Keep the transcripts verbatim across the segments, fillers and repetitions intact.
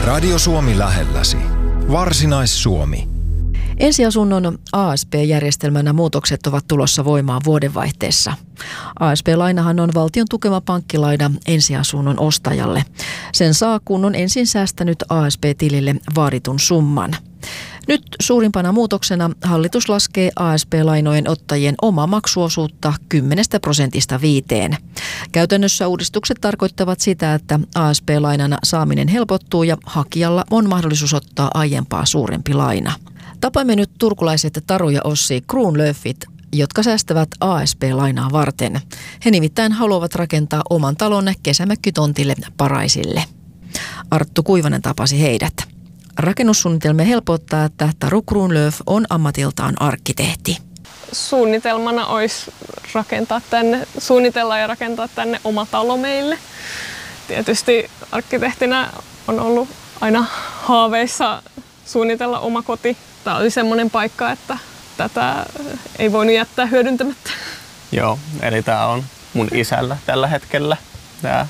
Radio Suomi lähelläsi. Varsinais-Suomi. Ensiasunnon A S P-järjestelmänä muutokset ovat tulossa voimaan vuodenvaihteessa. A S P-lainahan on valtion tukema pankkilaina ensiasunnon ostajalle. Sen saa, kun on ensin säästänyt A S P-tilille vaaditun summan. Nyt suurimpana muutoksena hallitus laskee A S P-lainojen ottajien omaa maksuosuutta kymmenestä prosentista viiteen. Käytännössä uudistukset tarkoittavat sitä, että A S P-lainana saaminen helpottuu ja hakijalla on mahdollisuus ottaa aiempaa suurempi laina. Tapaamme nyt turkulaiset Taru ja Ossi Kruunlöfit, jotka säästävät A S P-lainaa varten. He nimittäin haluavat rakentaa oman talon kesämökkitontille Paraisille. Arttu Kuivanen tapasi heidät. Rakennussuunnitelma helpottaa, että Taru Kruunlöf on ammatiltaan arkkitehti. Suunnitelmana olisi rakentaa tänne, suunnitella ja rakentaa tänne oma talo meille. Tietysti arkkitehtinä on ollut aina haaveissa suunnitella oma koti. Tämä oli semmoinen paikka, että tätä ei voinut jättää hyödyntämättä. Joo, eli tämä on mun isällä tällä hetkellä tämä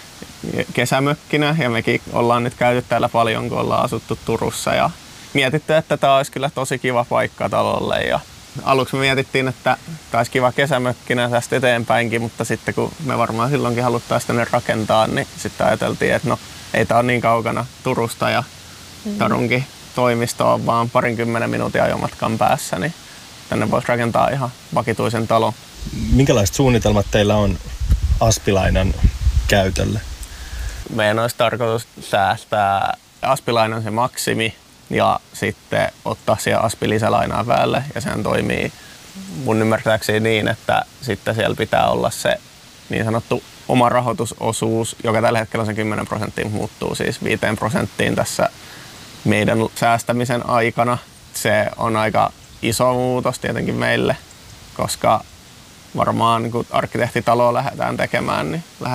kesämökkinä ja mekin ollaan nyt käyty täällä paljon, kun ollaan asuttu Turussa ja mietitty, että tämä olisi kyllä tosi kiva paikka talolle. Ja aluksi me mietittiin, että tämä olisi kiva kesämökkinä tästä eteenpäinkin, mutta sitten kun me varmaan silloinkin haluttaisiin tänne rakentaa, niin sitten ajateltiin, että no ei tämä ole niin kaukana Turusta ja Tarunkin toimisto on vaan parinkymmenen minuutin ajomatkan päässä, niin tänne voisi rakentaa ihan vakituisen talon. Minkälaiset suunnitelmat teillä on aspilainan käytölle? Meidän olisi tarkoitus säästää aspilainan se maksimi ja sitten ottaa siihen aspi-lisälainaa päälle. Ja sehän toimii mun ymmärtääkseni niin, että sitten siellä pitää olla se niin sanottu oma rahoitusosuus, joka tällä hetkellä on se kymmenen prosenttia, muuttuu siis viiteen prosenttiin tässä meidän säästämisen aikana. Se on aika iso muutos tietenkin meille, koska varmaan kun arkkitehtitaloa lähdetään tekemään, niin